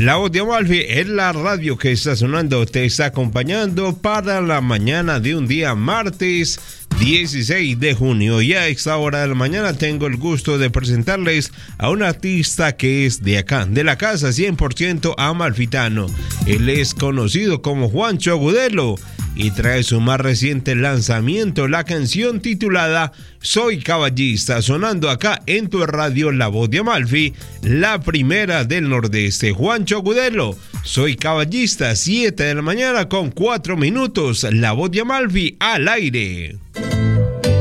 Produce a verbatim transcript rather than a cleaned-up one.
La Voz de Amalfi es la radio que está sonando, te está acompañando para la mañana de un día martes dieciséis de junio. Y a esta hora de la mañana tengo el gusto de presentarles a un artista que es de acá, de la casa, cien por ciento amalfitano. Él es conocido como Juancho Agudelo y trae su más reciente lanzamiento, la canción titulada Soy Caballista, sonando acá en tu radio La Voz de Amalfi, la primera del Nordeste. Juancho Agudelo, Soy Caballista, siete de la mañana con cuatro minutos, La Voz de Amalfi al aire.